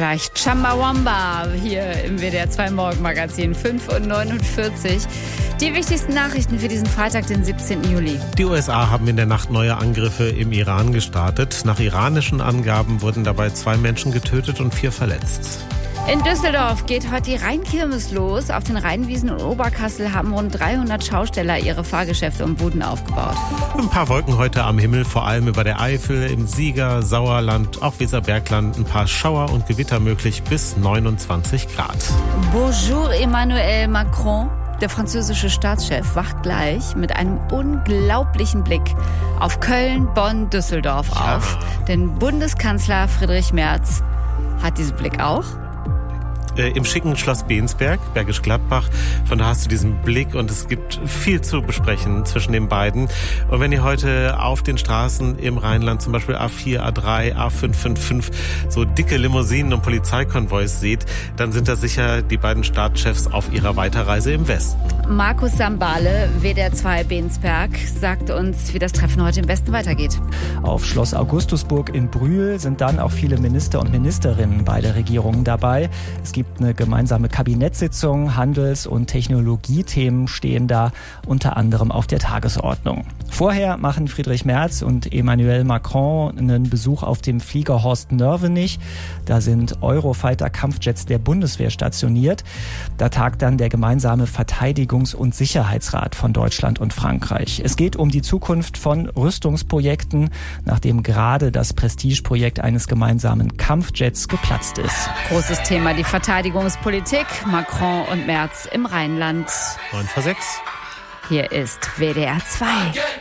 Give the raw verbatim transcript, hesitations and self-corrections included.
gleich Chumbawamba hier im W D R zwei Morgenmagazin fünf Uhr neunundvierzig. Die wichtigsten Nachrichten für diesen Freitag, den siebzehnten Juli. Die U S A haben in der Nacht neue Angriffe im Iran gestartet. Nach iranischen Angaben wurden dabei zwei Menschen getötet und vier verletzt. In Düsseldorf geht heute die Rheinkirmes los. Auf den Rheinwiesen und Oberkassel haben rund dreihundert Schausteller ihre Fahrgeschäfte und Buden aufgebaut. Ein paar Wolken heute am Himmel, vor allem über der Eifel, im Sieger, Sauerland, auch Weserbergland. Ein paar Schauer und Gewitter möglich bis neunundzwanzig Grad. Bonjour Emmanuel Macron. Der französische Staatschef wacht gleich mit einem unglaublichen Blick auf Köln, Bonn, Düsseldorf Ja. auf. Denn Bundeskanzler Friedrich Merz hat diesen Blick auch. Äh, Im schicken Schloss Bensberg, Bergisch Gladbach. Von da hast du diesen Blick und es gibt viel zu besprechen zwischen den beiden. Und wenn ihr heute auf den Straßen im Rheinland, zum Beispiel A vier, A drei, A fünf fünf fünf, so dicke Limousinen und Polizeikonvois seht, dann sind das sicher die beiden Staatschefs auf ihrer Weiterreise im Westen. Markus Sambale, W D R zwei Bensberg, sagt uns, wie das Treffen heute im Westen weitergeht. Auf Schloss Augustusburg in Brühl sind dann auch viele Minister und Ministerinnen beider Regierungen dabei. Es gibt eine gemeinsame Kabinettssitzung, Handels- und Technologiethemen stehen da unter anderem auf der Tagesordnung. Vorher machen Friedrich Merz und Emmanuel Macron einen Besuch auf dem Flieger Horst Nörvenich. Da sind Eurofighter-Kampfjets der Bundeswehr stationiert. Da tagt dann der gemeinsame Verteidigungs- und Sicherheitsrat von Deutschland und Frankreich. Es geht um die Zukunft von Rüstungsprojekten, nachdem gerade das Prestigeprojekt eines gemeinsamen Kampfjets geplatzt ist. Großes Thema die Verteidigungspolitik. Macron und Merz im Rheinland. neun vor sechs. Hier ist W D R zwei.